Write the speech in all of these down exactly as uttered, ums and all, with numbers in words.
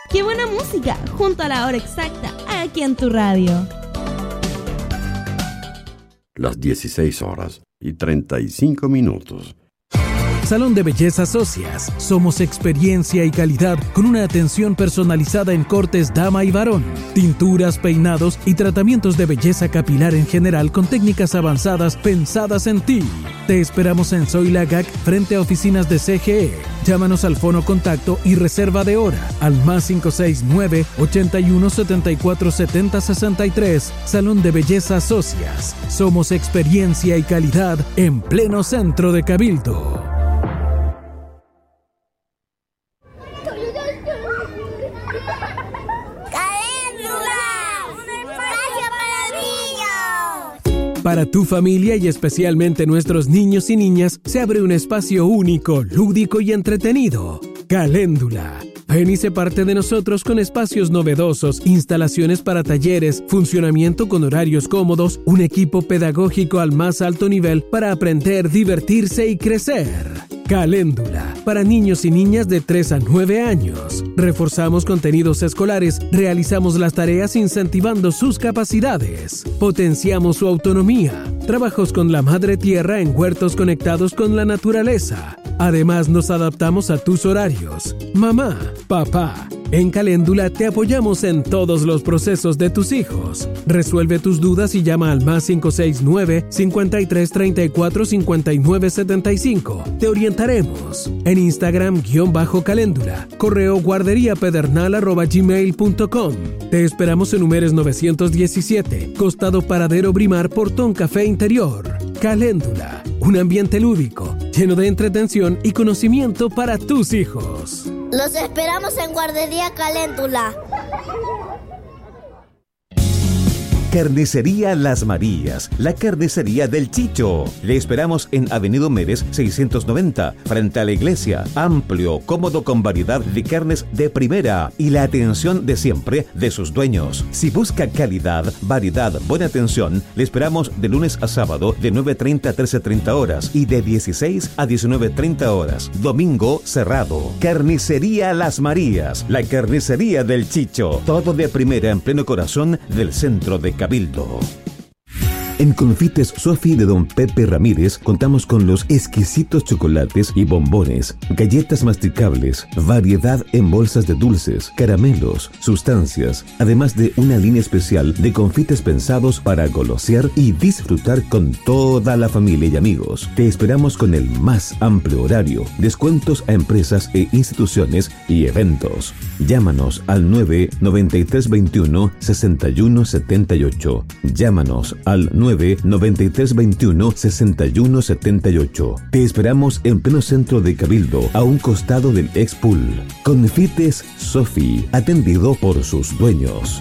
¡Qué buena música! Junto a la hora exacta, aquí en tu radio. Las dieciséis horas y treinta y cinco minutos. Salón de Belleza Socias. Somos experiencia y calidad con una atención personalizada en cortes dama y varón, tinturas, peinados y tratamientos de belleza capilar en general con técnicas avanzadas pensadas en ti. Te esperamos en Zoila G A C frente a oficinas de C G E. Llámanos al fono contacto y reserva de hora al más cinco seis nueve, ochenta y uno, setenta y cuatro, setenta, sesenta y tres. Salón de Belleza Socias. Somos experiencia y calidad en pleno centro de Cabildo. Para tu familia y especialmente nuestros niños y niñas, se abre un espacio único, lúdico y entretenido. Caléndula. Ven y sé parte de nosotros con espacios novedosos, instalaciones para talleres, funcionamiento con horarios cómodos, un equipo pedagógico al más alto nivel para aprender, divertirse y crecer. Caléndula, para niños y niñas de tres a nueve años. Reforzamos contenidos escolares, realizamos las tareas incentivando sus capacidades, potenciamos su autonomía, trabajos con la madre tierra en huertos conectados con la naturaleza. Además, nos adaptamos a tus horarios. Mamá, papá, en Caléndula te apoyamos en todos los procesos de tus hijos. Resuelve tus dudas y llama al más cinco seis nueve, cincuenta y tres, treinta y cuatro, cincuenta y nueve, setenta y cinco. Te orientaremos. En Instagram, guión bajo Caléndula. Correo guarderiapedernal arroba gmail punto com. Te esperamos en Humeres novecientos diecisiete, Costado Paradero Brimar, Portón Café Interior. Caléndula, un ambiente lúdico, lleno de entretención y conocimiento para tus hijos. Los esperamos en Guardería Caléndula. Carnicería Las Marías, la carnicería del Chicho. Le esperamos en Avenida Humeres seiscientos noventa, frente a la iglesia. Amplio, cómodo con variedad de carnes de primera y la atención de siempre de sus dueños. Si busca calidad, variedad, buena atención, le esperamos de lunes a sábado de nueve treinta a trece treinta horas y de dieciséis a diecinueve treinta horas. Domingo cerrado. Carnicería Las Marías, la carnicería del Chicho. Todo de primera en pleno corazón del centro de Cabildo. En Confites Sofi de Don Pepe Ramírez contamos con los exquisitos chocolates y bombones, galletas masticables, variedad en bolsas de dulces, caramelos, sustancias, además de una línea especial de confites pensados para golosear y disfrutar con toda la familia y amigos. Te esperamos con el más amplio horario, descuentos a empresas e instituciones y eventos. Llámanos al nueve noventa y tres veintiuno, sesenta y uno setenta y ocho. Llámanos al nueve noventa y tres veintiuno, sesenta y uno setenta y ocho. Te esperamos en pleno centro de Cabildo, a un costado del Expool. Confites Sofi, atendido por sus dueños.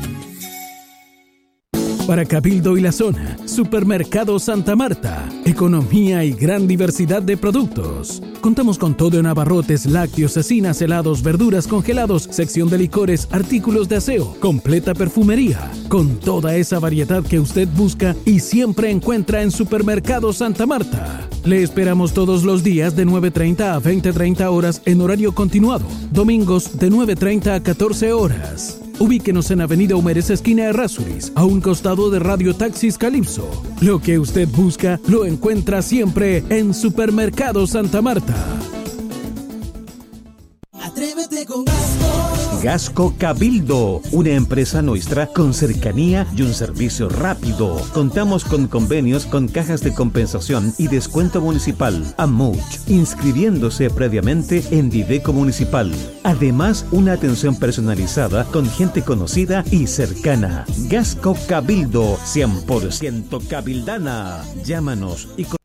Para Cabildo y la zona, Supermercado Santa Marta. Economía y gran diversidad de productos. Contamos con todo en abarrotes, lácteos, cecinas, helados, verduras, congelados, sección de licores, artículos de aseo, completa perfumería. Con toda esa variedad que usted busca y siempre encuentra en Supermercado Santa Marta. Le esperamos todos los días de nueve treinta a veinte treinta horas en horario continuado. Domingos de nueve treinta a catorce horas. Ubíquenos en Avenida Humeres, esquina Errázuriz, a un costado de Radio Taxis Calipso. Lo que usted busca, lo encuentra siempre en Supermercado Santa Marta. Atrévete con Gasco. Gasco Cabildo, una empresa nuestra con cercanía y un servicio rápido. Contamos con convenios con cajas de compensación y descuento municipal, Amuch, inscribiéndose previamente en Dideco Municipal. Además, una atención personalizada con gente conocida y cercana. Gasco Cabildo, cien por ciento cabildana. Llámanos y